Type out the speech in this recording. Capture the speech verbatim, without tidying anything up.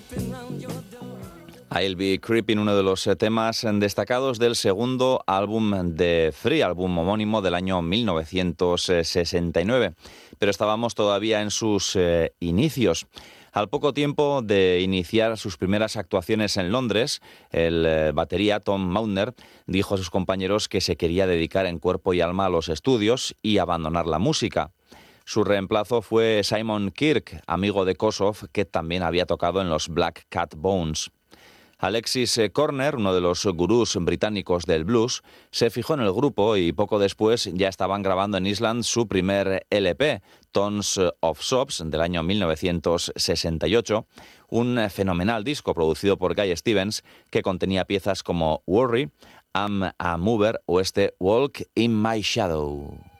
I'll Be Creeping, uno de los temas destacados del segundo álbum de Free, álbum homónimo del año mil novecientos sesenta y nueve. Pero estábamos todavía en sus eh, inicios. Al poco tiempo de iniciar sus primeras actuaciones en Londres, el eh, batería Tom Mautner dijo a sus compañeros que se quería dedicar en cuerpo y alma a los estudios y abandonar la música. Su reemplazo fue Simon Kirke, amigo de Kossoff, que también había tocado en los Black Cat Bones. Alexis Corner, uno de los gurús británicos del blues, se fijó en el grupo y poco después ya estaban grabando en Island su primer L P, Tons of Sobs, del año mil novecientos sesenta y ocho, un fenomenal disco producido por Guy Stevens que contenía piezas como Worry, I'm a Mover o este Walk in My Shadow.